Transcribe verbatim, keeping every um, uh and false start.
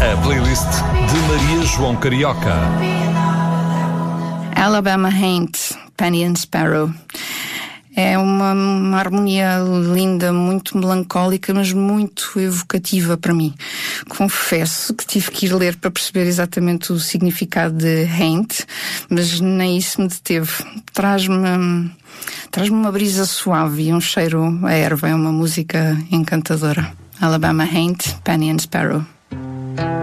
A playlist de Maria João Carioca. Alabama Haint, Penny and Sparrow. É uma, uma harmonia linda, muito melancólica, mas muito evocativa para mim. Confesso que tive que ir ler para perceber exatamente o significado de Haint, mas nem isso me deteve. Traz-me, traz-me uma brisa suave e um cheiro a erva. É uma música encantadora. Alabama Haint, Penny and Sparrow.